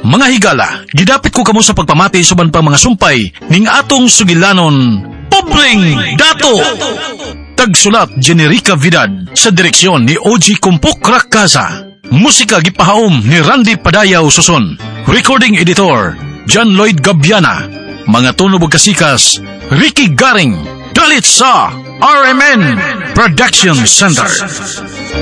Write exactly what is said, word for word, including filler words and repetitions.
Mga higala, gidapit ko kamo sa pagpamati suban pang mga sumpay ning atong sugilanon, Pobreng Dato! Tagsulat Generica Vidad sa direksyon ni O G Kumpok Rakasa. Musika gipahaom ni Randy Padayaw Suson. Recording editor John Lloyd Gabiana. Mga tunog kasikas Ricky Garing. Dalit sa R M N Production Center.